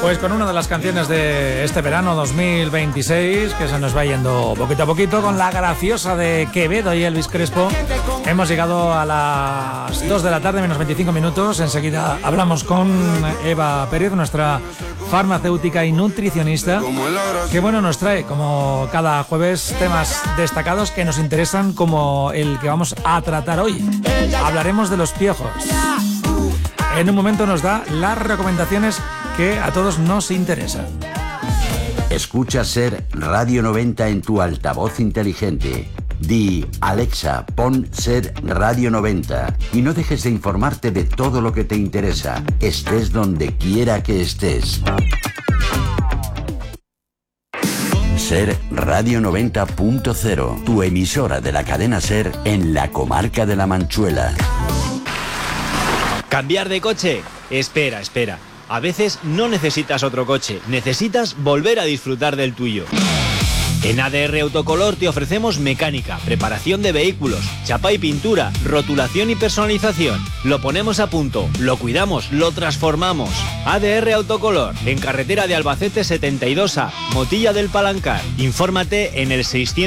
Pues con una de las canciones de este verano 2026, que se nos va yendo poquito a poquito, con la graciosa de Quevedo y Elvis Crespo, hemos llegado a las 2 de la tarde, menos 25 minutos. Enseguida hablamos con Eva Pérez, nuestra farmacéutica y nutricionista, que bueno, nos trae como cada jueves temas destacados que nos interesan, como el que vamos a tratar hoy. Hablaremos de los piojos. En un momento nos da las recomendaciones que a todos nos interesan. Escucha Ser Radio 90 en tu altavoz inteligente. Di, Alexa, pon Ser Radio 90 y no dejes de informarte de todo lo que te interesa, estés donde quiera que estés. Ser Radio 90.0, tu emisora de la cadena Ser en la comarca de La Manchuela. ¿Cambiar de coche? Espera. A veces no necesitas otro coche, necesitas volver a disfrutar del tuyo. En ADR Autocolor te ofrecemos mecánica, preparación de vehículos, chapa y pintura, rotulación y personalización. Lo ponemos a punto, lo cuidamos, lo transformamos. ADR Autocolor, en carretera de Albacete 72A, Motilla del Palancar. Infórmate en el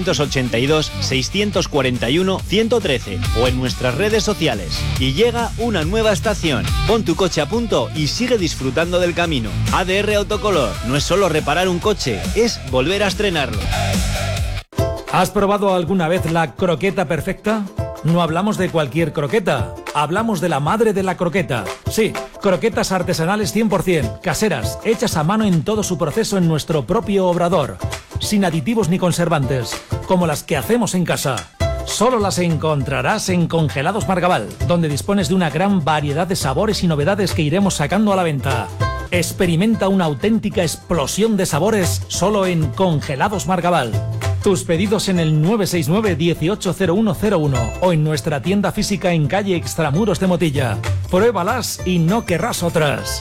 682-641-113 o en nuestras redes sociales. Y llega una nueva estación. Pon tu coche a punto y sigue disfrutando del camino. ADR Autocolor no es solo reparar un coche, es volver a estrenarlo. ¿Has probado alguna vez la croqueta perfecta? No hablamos de cualquier croqueta, hablamos de la madre de la croqueta. Sí, croquetas artesanales 100%, caseras, hechas a mano en todo su proceso en nuestro propio obrador, sin aditivos ni conservantes, como las que hacemos en casa. Solo las encontrarás en Congelados Margabal, donde dispones de una gran variedad de sabores y novedades que iremos sacando a la venta. Experimenta una auténtica explosión de sabores solo en Congelados Margabal. Tus pedidos en el 969-180101 o en nuestra tienda física en calle Extramuros de Motilla. Pruébalas y no querrás otras.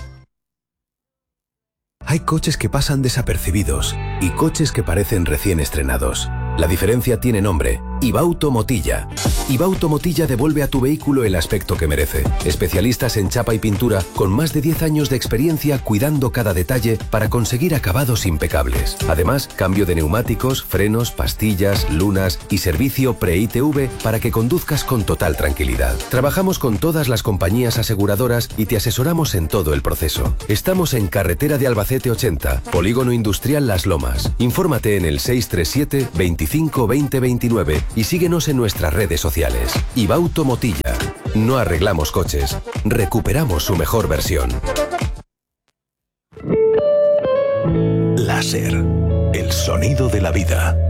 Hay coches que pasan desapercibidos y coches que parecen recién estrenados. La diferencia tiene nombre: Ibauto Motilla. Ibauto Motilla devuelve a tu vehículo el aspecto que merece. Especialistas en chapa y pintura con más de 10 años de experiencia cuidando cada detalle para conseguir acabados impecables. Además, cambio de neumáticos, frenos, pastillas, lunas y servicio pre-ITV para que conduzcas con total tranquilidad. Trabajamos con todas las compañías aseguradoras y te asesoramos en todo el proceso. Estamos en carretera de Albacete 80, Polígono Industrial Las Lomas. Infórmate en el 637 25 20 29 y síguenos en nuestras redes sociales. Ibauto Motilla. No arreglamos coches, recuperamos su mejor versión. Láser, el sonido de la vida.